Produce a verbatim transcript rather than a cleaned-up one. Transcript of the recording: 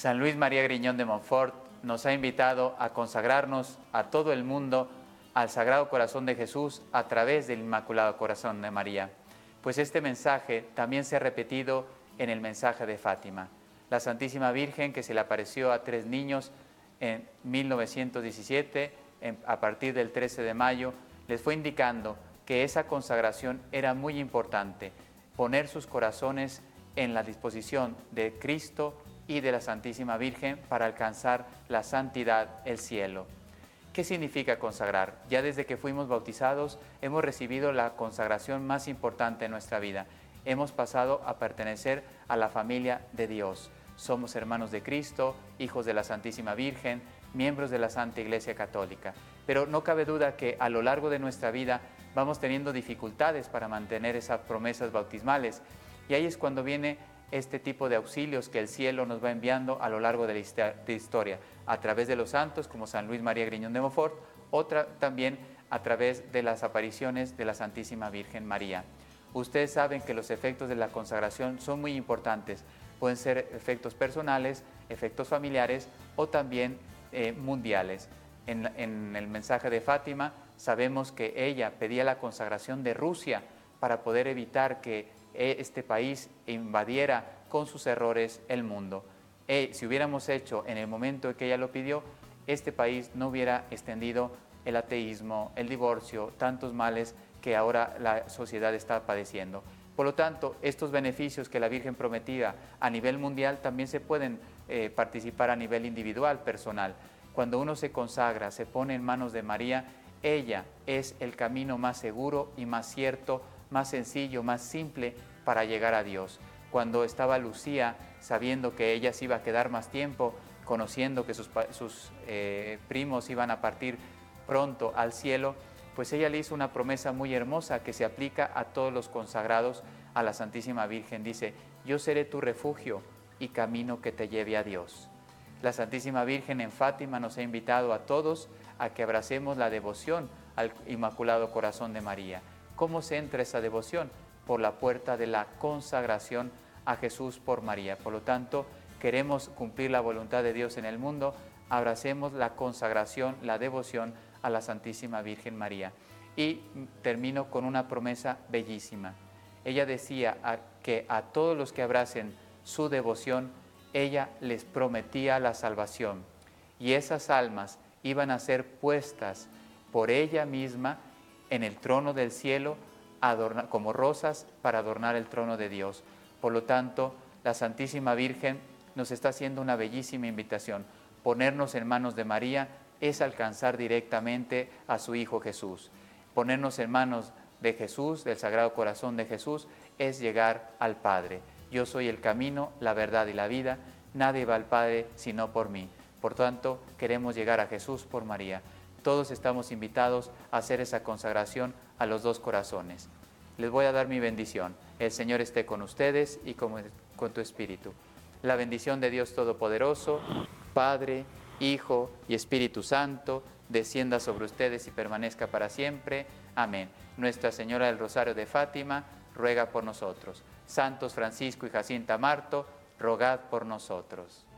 San Luis María Griñón de Montfort nos ha invitado a consagrarnos a todo el mundo al Sagrado Corazón de Jesús a través del Inmaculado Corazón de María. Pues este mensaje también se ha repetido en el mensaje de Fátima. La Santísima Virgen, que se le apareció a tres niños en mil novecientos diecisiete, en, a partir del trece de mayo, les fue indicando que esa consagración era muy importante, poner sus corazones en la disposición de Cristo y de la Santísima Virgen para alcanzar la santidad, el cielo. ¿Qué significa consagrar? Ya desde que fuimos bautizados hemos recibido la consagración más importante en nuestra vida. Hemos pasado a pertenecer a la familia de Dios. Somos hermanos de Cristo, hijos de la Santísima Virgen, miembros de la Santa Iglesia Católica. Pero no cabe duda que a lo largo de nuestra vida vamos teniendo dificultades para mantener esas promesas bautismales. Y ahí es cuando viene este tipo de auxilios que el cielo nos va enviando a lo largo de la historia, a través de los santos como San Luis María Griñón de Montfort, otra también a través de las apariciones de la Santísima Virgen María. Ustedes saben que los efectos de la consagración son muy importantes, pueden ser efectos personales, efectos familiares o también eh, mundiales. En, en el mensaje de Fátima sabemos que ella pedía la consagración de Rusia para poder evitar que este país invadiera con sus errores el mundo. Eh, si hubiéramos hecho en el momento en que ella lo pidió, este país no hubiera extendido el ateísmo, el divorcio, tantos males que ahora la sociedad está padeciendo. Por lo tanto, estos beneficios que la Virgen prometía a nivel mundial también se pueden eh, participar a nivel individual, personal. Cuando uno se consagra, se pone en manos de María, ella es el camino más seguro y más cierto, más sencillo, más simple para llegar a Dios. Cuando estaba Lucía, sabiendo que ella se iba a quedar más tiempo, conociendo que sus, sus eh, primos iban a partir pronto al cielo, pues ella le hizo una promesa muy hermosa que se aplica a todos los consagrados a la Santísima Virgen. Dice, yo seré tu refugio y camino que te lleve a Dios. La Santísima Virgen en Fátima nos ha invitado a todos a que abracemos la devoción al Inmaculado Corazón de María. ¿Cómo se entra esa devoción? Por la puerta de la consagración a Jesús por María. Por lo tanto, queremos cumplir la voluntad de Dios en el mundo, abracemos la consagración, la devoción a la Santísima Virgen María. Y termino con una promesa bellísima. Ella decía que a todos los que abracen su devoción, ella les prometía la salvación. Y esas almas iban a ser puestas por ella misma en el trono del cielo, adorna, como rosas para adornar el trono de Dios. Por lo tanto, la Santísima Virgen nos está haciendo una bellísima invitación. Ponernos en manos de María es alcanzar directamente a su Hijo Jesús. Ponernos en manos de Jesús, del Sagrado Corazón de Jesús, es llegar al Padre. Yo soy el camino, la verdad y la vida. Nadie va al Padre sino por mí. Por tanto, queremos llegar a Jesús por María. Todos estamos invitados a hacer esa consagración a los dos corazones. Les voy a dar mi bendición. El Señor esté con ustedes y con, con tu espíritu. La bendición de Dios Todopoderoso, Padre, Hijo y Espíritu Santo, descienda sobre ustedes y permanezca para siempre. Amén. Nuestra Señora del Rosario de Fátima, ruega por nosotros. Santos Francisco y Jacinta Marto, rogad por nosotros.